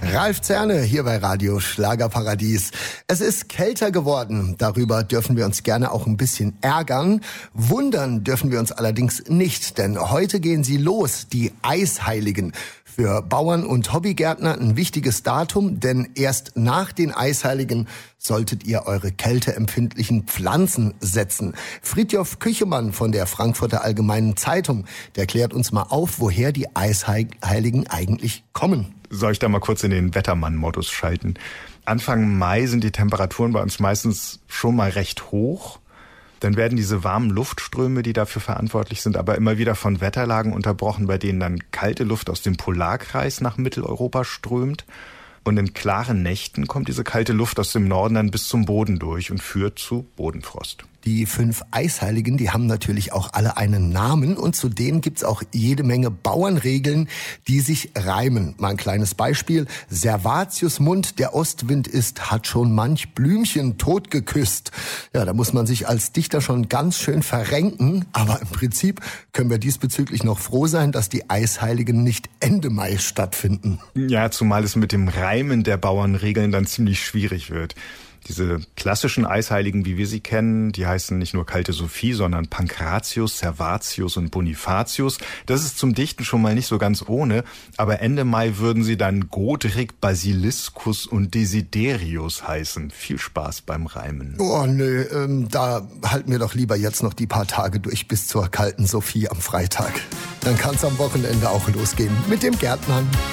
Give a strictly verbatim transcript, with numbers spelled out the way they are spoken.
Ralf Zerne hier bei Radio Schlagerparadies. Es ist kälter geworden. Darüber dürfen wir uns gerne auch ein bisschen ärgern. Wundern dürfen wir uns allerdings nicht, denn heute gehen sie los, die Eisheiligen. Für Bauern und Hobbygärtner ein wichtiges Datum, denn erst nach den Eisheiligen solltet ihr eure kälteempfindlichen Pflanzen setzen. Fridtjof Küchemann von der Frankfurter Allgemeinen Zeitung, der klärt uns mal auf, woher die Eisheiligen eigentlich kommen. Soll ich da mal kurz in den Wettermann-Modus schalten? Anfang Mai sind die Temperaturen bei uns meistens schon mal recht hoch. Dann werden diese warmen Luftströme, die dafür verantwortlich sind, aber immer wieder von Wetterlagen unterbrochen, bei denen dann kalte Luft aus dem Polarkreis nach Mitteleuropa strömt. Und in klaren Nächten kommt diese kalte Luft aus dem Norden dann bis zum Boden durch und führt zu Bodenfrost. Die fünf Eisheiligen, die haben natürlich auch alle einen Namen und zudem gibt's auch jede Menge Bauernregeln, die sich reimen. Mal ein kleines Beispiel. Servatius-Mund, der Ostwind ist, hat schon manch Blümchen tot geküsst. Ja, da muss man sich als Dichter schon ganz schön verrenken, aber im Prinzip können wir diesbezüglich noch froh sein, dass die Eisheiligen nicht Ende Mai stattfinden. Ja, zumal es mit dem Reimen der Bauernregeln dann ziemlich schwierig wird. Diese klassischen Eisheiligen, wie wir sie kennen, die heißen nicht nur Kalte Sophie, sondern Pankratius, Servatius und Bonifatius. Das ist zum Dichten schon mal nicht so ganz ohne, aber Ende Mai würden sie dann Godric, Basiliscus und Desiderius heißen. Viel Spaß beim Reimen. Oh nö, ähm, da halten wir doch lieber jetzt noch die paar Tage durch bis zur Kalten Sophie am Freitag. Dann kann's am Wochenende auch losgehen mit dem Gärtnern.